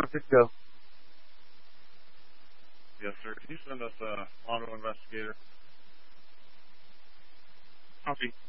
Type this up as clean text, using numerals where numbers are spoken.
Good to go. Yes, sir. Can you send us a auto investigator? Copy.